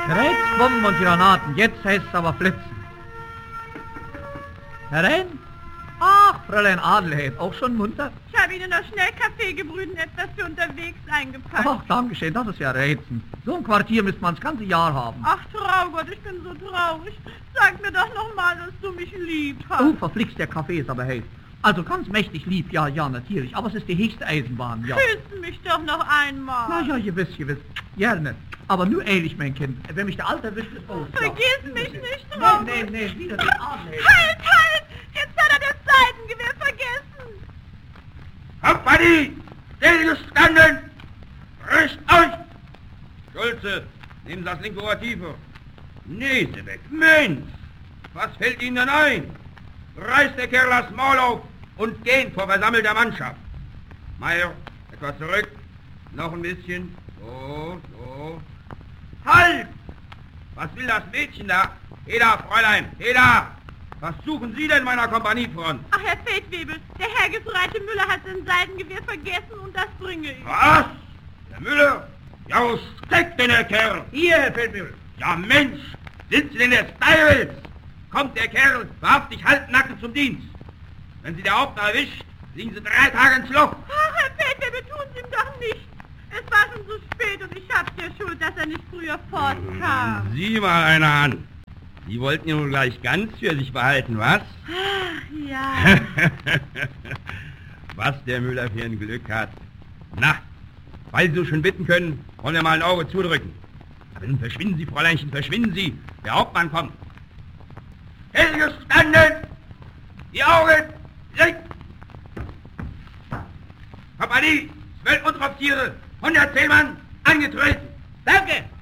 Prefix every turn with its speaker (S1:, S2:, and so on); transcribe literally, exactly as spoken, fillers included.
S1: Reizbomben und Granaten, jetzt heißt es aber flitzen. Herein? Ach, Fräulein Adelheid, auch schon munter?
S2: Ich habe Ihnen noch schnell Kaffee gebrüht und etwas für unterwegs eingepackt.
S1: Ach, danke schön, das ist ja reizend. So ein Quartier müsste man das ganze Jahr haben.
S2: Ach, Traugott, ich bin so traurig. Sag mir doch noch mal, dass du mich lieb hast.
S1: Oh, verflixt, der Kaffee ist aber heiß. Also ganz mächtig lieb, ja, ja, natürlich. Aber es ist die höchste Eisenbahn, ja.
S2: Küss mich doch noch einmal.
S1: Na ja, gewiss, gewiss. Gerne. Aber nur ehrlich, mein Kind. Wenn mich der Alte erwischt, ist aus.
S2: Vergiss
S1: ja.
S2: mich nicht, Traugott.
S1: Nee, nee, nee, wieder den Adelheid.
S2: Halt, halt! Jetzt hat er das Seitengewehr vergessen.
S3: Kompanie! Stillgestanden! Rüst euch! Schulze, nehmen Sie das linke Ohr tiefer. Nase weg. Mensch! Was fällt Ihnen denn ein? Reißt der Kerl das Maul auf und gehen vor versammelter Mannschaft. Meier, etwas zurück. Noch ein bisschen. So, so. Halt! Was will das Mädchen da? Heda, Fräulein, Heda! Was suchen Sie denn meiner Kompaniefront?
S2: Ach, Herr Feldwebel, der Herr Gefreite Müller hat sein Seitengewehr vergessen und das bringe ich.
S3: Was? Der Müller? Ja, wo steckt denn der Kerl?
S1: Hier, Herr Feldwebel.
S3: Ja, Mensch! Sind Sie denn der Styrels? Kommt der Kerl wahrhaftig halbnackend zum Dienst. Wenn Sie der Hauptmann erwischt, liegen Sie drei Tage ins Loch.
S2: Ach, Herr Feldwebel, tun Sie ihm doch nicht. Es war schon so spät und ich hab's ja schuld, dass er nicht früher fortkam.
S3: Sieh mal einer an. Die wollten ihn wohl gleich ganz für sich behalten, was?
S2: Ach, ja.
S3: Was der Müller für ein Glück hat. Na, weil Sie so schön bitten können, wollen wir mal ein Auge zudrücken. Aber nun verschwinden Sie, Fräuleinchen, verschwinden Sie. Der Hauptmann kommt. Hellgestanden! Die Augen! Licht! Kompanie, zwölf Unteroffiziere, hundertzehn Mann, angetreten.
S1: Danke.